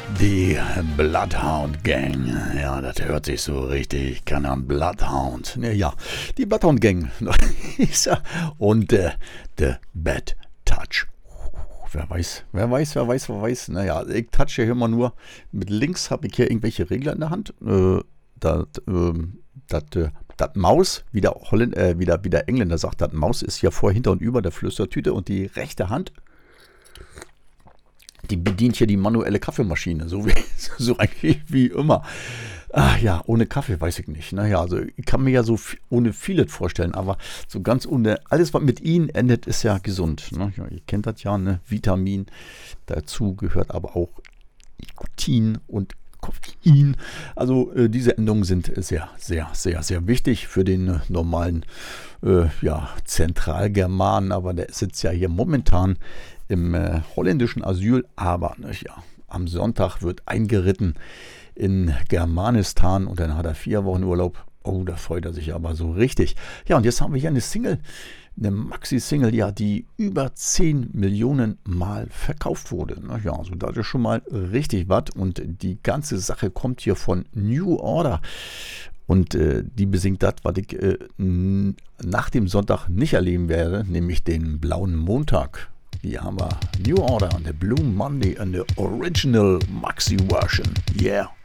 Die Bloodhound Gang. Ja, das hört sich so richtig. Keine Ahnung, Bloodhound. Ja, die Bloodhound Gang. Und The Bad Touch. Wer weiß. Naja, ich touche hier immer nur. Mit links habe ich hier irgendwelche Regler in der Hand. Das Maus, wie der Engländer sagt, das Maus ist ja vor, hinter und über der Flüstertüte und die rechte Hand, die bedient hier die manuelle Kaffeemaschine, so eigentlich wie immer. Ach ja, ohne Kaffee weiß ich nicht. Naja, also ich kann mir ja so ohne vieles vorstellen, aber so ganz ohne, alles was mit ihnen endet, ist ja gesund. Ne? Ja, ihr kennt das ja, ne? Vitamin, dazu gehört aber auch Nikotin und Koffein. Also diese Endungen sind sehr, sehr, sehr, sehr wichtig für den normalen Zentralgermanen, aber der sitzt ja hier momentan im holländischen Asyl, aber am Sonntag wird eingeritten in Germanistan und dann hat er 4 Wochen Urlaub. Oh, da freut er sich aber so richtig. Ja, und jetzt haben wir hier eine Single, eine Maxi-Single, ja, die über 10 Millionen Mal verkauft wurde. Ja, also das ist schon mal richtig was. Und die ganze Sache kommt hier von New Order. Und die besingt das, was ich nach dem Sonntag nicht erleben werde, nämlich den blauen Montag. Hier haben wir New Order und the Blue Monday and the Original Maxi Version. Yeah.